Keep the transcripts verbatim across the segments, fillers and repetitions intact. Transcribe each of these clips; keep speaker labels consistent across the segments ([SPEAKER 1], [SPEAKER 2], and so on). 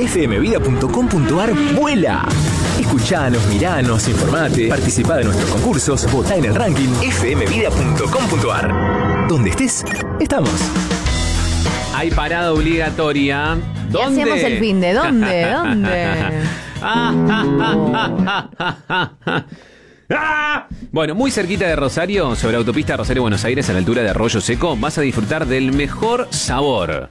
[SPEAKER 1] F M vida punto com punto a r vuela. Escuchanos, miranos, informate, participá de nuestros concursos, votá en el ranking F M vida punto com punto a r. Donde estés, estamos.
[SPEAKER 2] Hay parada obligatoria. ¿Dónde?
[SPEAKER 3] ¿Qué hacemos el fin de? ¿Dónde? ¿Dónde?
[SPEAKER 2] Bueno, muy cerquita de Rosario, sobre autopista Rosario-Buenos Aires, a la altura de Arroyo Seco, vas a disfrutar del mejor sabor.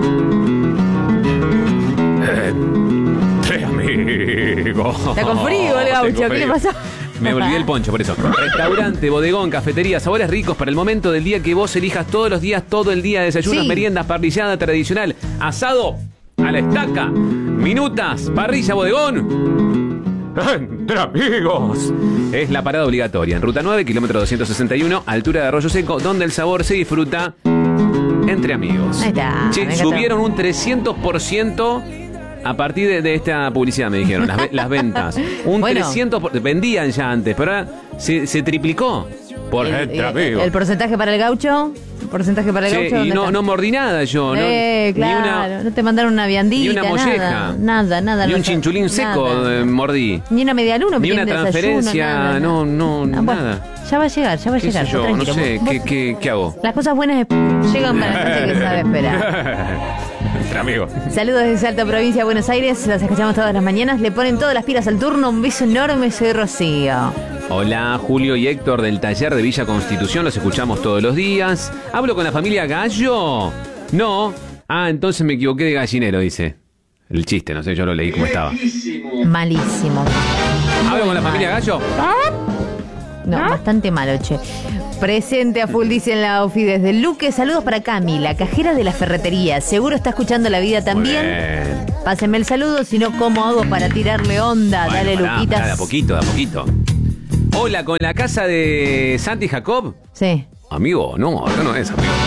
[SPEAKER 2] Tres amigos.
[SPEAKER 3] Está con frío el gaucho, ¿qué le pasó?
[SPEAKER 2] Me olvidé el poncho, por eso. Restaurante, bodegón, cafetería, sabores ricos para el momento del día que vos elijas todos los días, todo el día, desayunos,
[SPEAKER 3] Sí.
[SPEAKER 2] meriendas, parrillada tradicional, asado a la estaca, minutas, parrilla, bodegón. ¡Entre amigos! Es la parada obligatoria en Ruta nueve, kilómetro doscientos sesenta y uno, altura de Arroyo Seco, donde el sabor se disfruta entre amigos.
[SPEAKER 3] Ahí está,
[SPEAKER 2] Che,
[SPEAKER 3] me encantó.
[SPEAKER 2] subieron un trescientos por ciento a partir de, de esta publicidad, me dijeron, las, ve- las ventas. Un
[SPEAKER 3] Bueno.
[SPEAKER 2] trescientos por ciento, vendían ya antes, pero ahora se, se triplicó. Por
[SPEAKER 3] El,
[SPEAKER 2] entre
[SPEAKER 3] el-
[SPEAKER 2] amigos.
[SPEAKER 3] el porcentaje para el gaucho. ¿El porcentaje para el
[SPEAKER 2] Che,
[SPEAKER 3] gaucho?
[SPEAKER 2] y
[SPEAKER 3] ¿Dónde
[SPEAKER 2] no,
[SPEAKER 3] está?
[SPEAKER 2] no mordí nada yo, ¿no?
[SPEAKER 3] Eh, claro,
[SPEAKER 2] Ni una,
[SPEAKER 3] no te mandaron una viandita,
[SPEAKER 2] ni una molleja.
[SPEAKER 3] nada, nada, nada.
[SPEAKER 2] ni
[SPEAKER 3] no
[SPEAKER 2] un
[SPEAKER 3] sé,
[SPEAKER 2] chinchulín seco
[SPEAKER 3] nada.
[SPEAKER 2] eh, mordí.
[SPEAKER 3] Ni una media luna,
[SPEAKER 2] Ni una
[SPEAKER 3] pequeño
[SPEAKER 2] transferencia,
[SPEAKER 3] desayuno, nada,
[SPEAKER 2] no, no,
[SPEAKER 3] Ah, bueno,
[SPEAKER 2] nada.
[SPEAKER 3] ya va a llegar, ya va a
[SPEAKER 2] ¿Qué
[SPEAKER 3] llegar.
[SPEAKER 2] sé yo?
[SPEAKER 3] vos
[SPEAKER 2] No
[SPEAKER 3] tranquilo,
[SPEAKER 2] sé,
[SPEAKER 3] vos-
[SPEAKER 2] ¿qué, qué, qué hago?
[SPEAKER 3] Las cosas buenas llegan para la gente que sabe esperar.
[SPEAKER 2] Entre amigos.
[SPEAKER 3] Saludos desde Salta, provincia de Buenos Aires. Las escuchamos todas las mañanas. Le ponen todas las pilas al turno. Un beso enorme, soy Rocío.
[SPEAKER 2] Hola, Julio y Héctor del taller de Villa Constitución, los escuchamos todos los días. ¿Hablo con la familia Gallo? No. Ah, entonces me equivoqué de gallinero, dice. El chiste, no sé, yo lo leí como estaba.
[SPEAKER 3] Malísimo.
[SPEAKER 2] ¿Hablo con la familia Gallo?
[SPEAKER 3] No, bastante malo, che. Presente a full, dice en la OFI desde Luque. Saludos para Cami, la cajera de la ferretería. Seguro está escuchando La Vida también.
[SPEAKER 2] Bien.
[SPEAKER 3] Pásenme el saludo, si no, ¿cómo hago para tirarle onda?
[SPEAKER 2] Bueno,
[SPEAKER 3] Dale,
[SPEAKER 2] pará,
[SPEAKER 3] Luquitas.
[SPEAKER 2] pará, de a poquito, de a poquito. Hola, ¿con la casa de Santi y Jacob?
[SPEAKER 3] Sí.
[SPEAKER 2] Amigo, no, acá no es, amigo.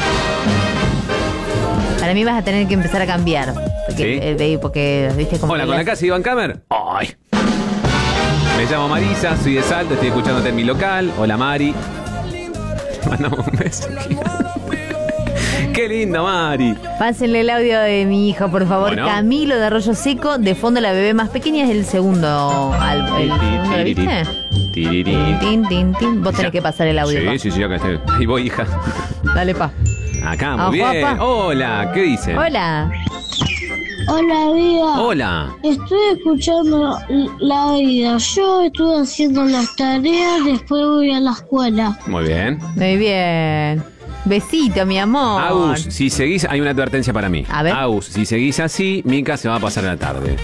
[SPEAKER 3] Para mí vas a tener que empezar a cambiar. Porque,
[SPEAKER 2] ¿Sí?
[SPEAKER 3] eh, porque viste como.
[SPEAKER 2] Hola,
[SPEAKER 3] que
[SPEAKER 2] ¿con la
[SPEAKER 3] las-
[SPEAKER 2] casa de Iván Camer? Ay. Me llamo Marisa, soy de Salta, estoy escuchándote en mi local. Hola, Mari. Te mandamos un beso. Qué lindo, Mari.
[SPEAKER 3] Pásenle el audio de mi hijo, por favor.
[SPEAKER 2] Bueno.
[SPEAKER 3] Camilo de Arroyo Seco. De fondo, la bebé más pequeña es el segundo. Al, el segundo, ¿lo viste?
[SPEAKER 2] Tiriri.
[SPEAKER 3] Tin, tin, tin. Vos tenés
[SPEAKER 2] Ya.
[SPEAKER 3] que pasar el audio.
[SPEAKER 2] Sí,
[SPEAKER 3] pa.
[SPEAKER 2] sí, sí, acá estoy. Ahí voy, hija.
[SPEAKER 3] Dale, pa.
[SPEAKER 2] Acá,
[SPEAKER 3] Ah,
[SPEAKER 2] muy bien.
[SPEAKER 3] guapa.
[SPEAKER 2] Hola, ¿qué dice?
[SPEAKER 3] Hola.
[SPEAKER 4] Hola, vida.
[SPEAKER 2] Hola.
[SPEAKER 4] Estoy escuchando La Vida. Yo estuve haciendo las tareas, después voy a la escuela.
[SPEAKER 2] Muy bien.
[SPEAKER 3] Muy bien. Besito, mi amor.
[SPEAKER 2] Agus, si seguís, hay una advertencia para mí.
[SPEAKER 3] A ver.
[SPEAKER 2] Agus, si seguís así, Mica se va a pasar la tarde.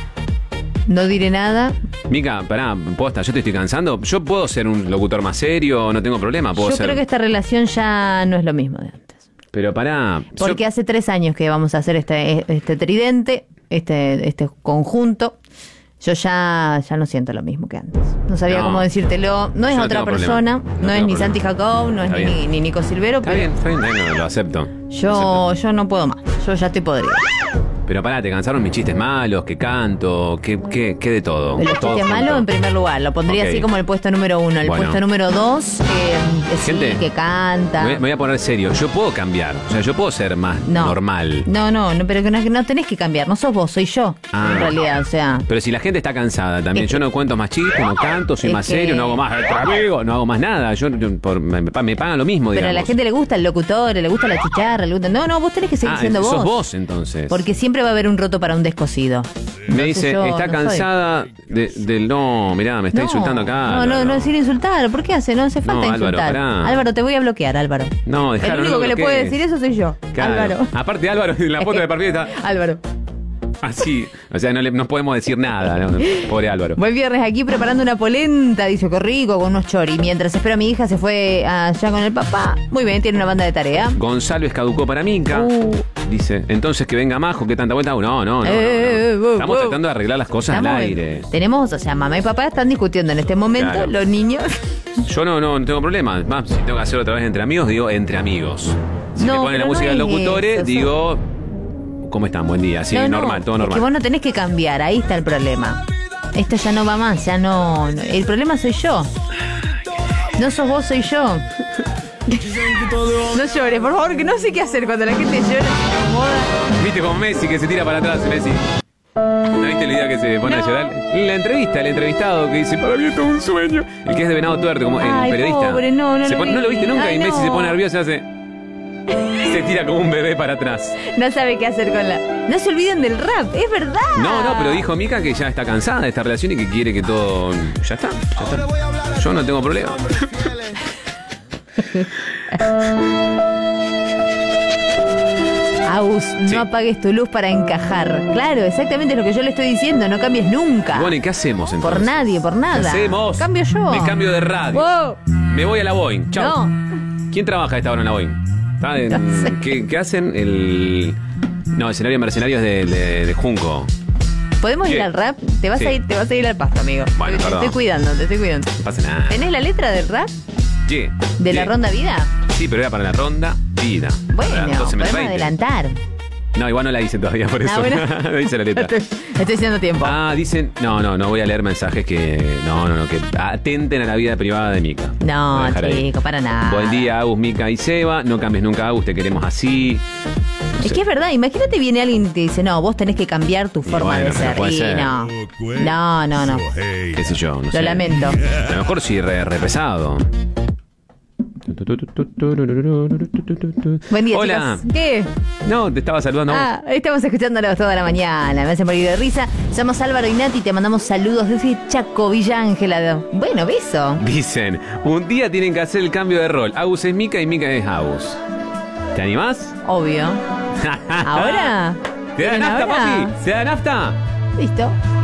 [SPEAKER 3] No diré nada.
[SPEAKER 2] Mica, pará, posta, yo te estoy cansando. Yo puedo ser un locutor más serio, no tengo problema. Puedo
[SPEAKER 3] Yo
[SPEAKER 2] ser.
[SPEAKER 3] creo que esta relación ya no es lo mismo de antes.
[SPEAKER 2] Pero pará.
[SPEAKER 3] Porque
[SPEAKER 2] yo-
[SPEAKER 3] hace tres años que vamos a hacer este, este tridente, este, este conjunto. Yo ya, ya no siento lo mismo que antes. No sabía
[SPEAKER 2] No.
[SPEAKER 3] cómo decírtelo. No es
[SPEAKER 2] Yo no
[SPEAKER 3] otra
[SPEAKER 2] tengo
[SPEAKER 3] persona.
[SPEAKER 2] problema.
[SPEAKER 3] No,
[SPEAKER 2] No
[SPEAKER 3] es
[SPEAKER 2] tengo
[SPEAKER 3] ni
[SPEAKER 2] problema.
[SPEAKER 3] Santi Jacob, no es
[SPEAKER 2] Está
[SPEAKER 3] ni,
[SPEAKER 2] bien.
[SPEAKER 3] ni Nico Silvero.
[SPEAKER 2] Está
[SPEAKER 3] pero
[SPEAKER 2] bien, está bien, bueno, lo acepto. Lo acepto.
[SPEAKER 3] yo, yo no puedo más. Yo ya estoy podrida.
[SPEAKER 2] Pero pará, te cansaron mis chistes malos, que canto, que, que, que de todo.
[SPEAKER 3] De los
[SPEAKER 2] Todo
[SPEAKER 3] chistes
[SPEAKER 2] junto.
[SPEAKER 3] malos, en primer lugar. Lo pondría
[SPEAKER 2] Ok.
[SPEAKER 3] así como el puesto número uno. El
[SPEAKER 2] Bueno.
[SPEAKER 3] puesto número dos, eh, que sí,
[SPEAKER 2] Gente,
[SPEAKER 3] que canta.
[SPEAKER 2] Me voy, me voy a poner serio. Yo puedo cambiar. O sea, yo puedo ser más
[SPEAKER 3] No.
[SPEAKER 2] normal.
[SPEAKER 3] No, no, no, pero que no, que no tenés que cambiar. No sos vos, soy yo.
[SPEAKER 2] Ah.
[SPEAKER 3] En realidad, o sea.
[SPEAKER 2] Pero si la gente está cansada también,
[SPEAKER 3] Es
[SPEAKER 2] yo
[SPEAKER 3] que-
[SPEAKER 2] no cuento más chistes, no canto, soy
[SPEAKER 3] es
[SPEAKER 2] más
[SPEAKER 3] que-
[SPEAKER 2] serio, no hago más amigo, no hago más nada. Yo, yo por- me, me pagan lo mismo,
[SPEAKER 3] Pero
[SPEAKER 2] digamos.
[SPEAKER 3] a la gente le gusta el locutor, le gusta la chicharra, le gusta. No, no, vos tenés que seguir
[SPEAKER 2] Ah,
[SPEAKER 3] siendo
[SPEAKER 2] sos
[SPEAKER 3] vos.
[SPEAKER 2] vos entonces.
[SPEAKER 3] Porque siempre va a haber un roto para un descosido.
[SPEAKER 2] me
[SPEAKER 3] Entonces
[SPEAKER 2] dice,
[SPEAKER 3] yo
[SPEAKER 2] está
[SPEAKER 3] no soy.
[SPEAKER 2] cansada de- del no, mirá, me está
[SPEAKER 3] No,
[SPEAKER 2] insultando acá.
[SPEAKER 3] No, no, no es ir a insultar. ¿Por qué hace? No hace falta
[SPEAKER 2] No, Álvaro,
[SPEAKER 3] insultar.
[SPEAKER 2] pará.
[SPEAKER 3] Álvaro, te voy a bloquear, Álvaro.
[SPEAKER 2] No, dejalo,
[SPEAKER 3] El único
[SPEAKER 2] no lo
[SPEAKER 3] que le puede
[SPEAKER 2] bloquees.
[SPEAKER 3] decir eso soy yo.
[SPEAKER 2] Claro.
[SPEAKER 3] Álvaro.
[SPEAKER 2] Aparte Álvaro, en la foto de perfil está
[SPEAKER 3] Álvaro.
[SPEAKER 2] así. O sea, no le no podemos decir nada. ¿no? Pobre Álvaro.
[SPEAKER 3] Buen viernes aquí preparando una polenta, dice que rico, con unos chori. Mientras espero a mi hija, se fue allá con el papá. Muy bien, tiene una banda de tarea.
[SPEAKER 2] Gonzalo escaducó para Mica.
[SPEAKER 3] Uh.
[SPEAKER 2] Dice, entonces que venga Majo, ¿qué tanta vuelta? No, no, no. no, no.
[SPEAKER 3] Eh, eh, eh,
[SPEAKER 2] Estamos
[SPEAKER 3] eh,
[SPEAKER 2] tratando de arreglar las cosas al
[SPEAKER 3] Estamos-
[SPEAKER 2] aire.
[SPEAKER 3] Tenemos, o sea, mamá y papá están discutiendo en este momento,
[SPEAKER 2] Claro.
[SPEAKER 3] los niños.
[SPEAKER 2] Yo no, no, no tengo problema. Más, si tengo que hacer otra vez entre amigos, digo entre amigos. Si
[SPEAKER 3] No,
[SPEAKER 2] me ponen la
[SPEAKER 3] pero
[SPEAKER 2] música
[SPEAKER 3] no
[SPEAKER 2] de
[SPEAKER 3] es
[SPEAKER 2] locutores,
[SPEAKER 3] eso,
[SPEAKER 2] digo, ¿cómo están? Buen día. Sí,
[SPEAKER 3] No, no,
[SPEAKER 2] normal, todo
[SPEAKER 3] es
[SPEAKER 2] normal.
[SPEAKER 3] que vos no tenés que cambiar, ahí está el problema. Esto ya no va más, ya no. no- El problema soy yo. No sos vos, soy yo. No llores, por favor, que no sé qué hacer cuando la gente llora, se incomoda.
[SPEAKER 2] Viste con Messi que se tira para atrás, Messi. ¿No viste el video que se pone
[SPEAKER 3] No.
[SPEAKER 2] a llorar? La entrevista, el entrevistado que dice, para mí esto es un sueño. El que es de Venado Tuerto, como el
[SPEAKER 3] Ay,
[SPEAKER 2] periodista.
[SPEAKER 3] pobre, no, no
[SPEAKER 2] Se
[SPEAKER 3] lo
[SPEAKER 2] pone-
[SPEAKER 3] vi.
[SPEAKER 2] ¿No lo viste nunca?
[SPEAKER 3] Ay,
[SPEAKER 2] y Messi
[SPEAKER 3] no.
[SPEAKER 2] se pone nervioso y hace... Se tira como un bebé para atrás.
[SPEAKER 3] No sabe qué hacer con la... No se olviden del rap, es verdad.
[SPEAKER 2] No, no, pero dijo Mica que ya está cansada de esta relación y que quiere que todo... Ya está, ya está. Yo no tengo problema.
[SPEAKER 3] Agus,
[SPEAKER 2] Sí.
[SPEAKER 3] no apagues tu luz para encajar. Claro, exactamente lo que yo le estoy diciendo, no cambies nunca.
[SPEAKER 2] Bueno, ¿y qué hacemos entonces?
[SPEAKER 3] Por nadie, por nada.
[SPEAKER 2] ¿Qué hacemos?
[SPEAKER 3] Cambio yo.
[SPEAKER 2] Me cambio de radio.
[SPEAKER 3] Wow.
[SPEAKER 2] Me voy a la Boeing. Chao.
[SPEAKER 3] No.
[SPEAKER 2] ¿Quién trabaja a esta hora en la Boeing? ¿Está en-
[SPEAKER 3] No sé.
[SPEAKER 2] ¿qué, qué hacen? El... No, escenario de mercenarios de, de, de Junco.
[SPEAKER 3] ¿Podemos
[SPEAKER 2] ¿Qué?
[SPEAKER 3] ir al rap? Te vas
[SPEAKER 2] Sí.
[SPEAKER 3] a ir, te vas a ir al pasto, amigo.
[SPEAKER 2] Bueno,
[SPEAKER 3] te, te
[SPEAKER 2] perdón.
[SPEAKER 3] estoy cuidando, te estoy cuidando.
[SPEAKER 2] No pasa nada.
[SPEAKER 3] ¿Tenés la letra del rap?
[SPEAKER 2] ¿Qué?
[SPEAKER 3] ¿De la
[SPEAKER 2] ¿Qué?
[SPEAKER 3] ronda vida?
[SPEAKER 2] Sí, pero era para la ronda vida.
[SPEAKER 3] Bueno,
[SPEAKER 2] Para doce menos
[SPEAKER 3] podemos
[SPEAKER 2] veinte.
[SPEAKER 3] adelantar.
[SPEAKER 2] No, igual no la hice todavía, por eso.
[SPEAKER 3] Ah, bueno.
[SPEAKER 2] No hice la letra.
[SPEAKER 3] Estoy, estoy haciendo tiempo.
[SPEAKER 2] Ah, dicen... No, no, no voy a leer mensajes que... No, no, no, que atenten a la vida privada de Mica. Voy a
[SPEAKER 3] no,
[SPEAKER 2] dejar ahí.
[SPEAKER 3] chico, para nada.
[SPEAKER 2] Buen día, Agus, Mica y Seba. No cambies nunca, Agus, te queremos así. No
[SPEAKER 3] Es
[SPEAKER 2] sé.
[SPEAKER 3] que es verdad, imagínate viene alguien y te dice, no, vos tenés que cambiar tu forma
[SPEAKER 2] bueno,
[SPEAKER 3] de
[SPEAKER 2] pero
[SPEAKER 3] ser.
[SPEAKER 2] puede
[SPEAKER 3] Y
[SPEAKER 2] ser.
[SPEAKER 3] no. No, no, no.
[SPEAKER 2] Qué sé yo, no
[SPEAKER 3] Lo
[SPEAKER 2] sé.
[SPEAKER 3] lamento.
[SPEAKER 2] A lo mejor sí, re, re pesado.
[SPEAKER 3] Buen día,
[SPEAKER 2] Hola.
[SPEAKER 3] chicos. ¿Qué?
[SPEAKER 2] No, te estaba saludando. a vos.
[SPEAKER 3] Ah, estamos escuchándolos toda la mañana. Me hacen morir de risa. Somos Álvaro y Nati, te mandamos saludos desde Chaco, Villa Ángela. Bueno, beso.
[SPEAKER 2] Dicen, un día tienen que hacer el cambio de rol. Agus es Mica y Mica es Agus. ¿Te animás?
[SPEAKER 3] Obvio. ¿Ahora?
[SPEAKER 2] ¿Te da
[SPEAKER 3] ¿Quieren
[SPEAKER 2] nafta,
[SPEAKER 3] ahora?
[SPEAKER 2] papi? ¿Te da nafta?
[SPEAKER 3] Listo.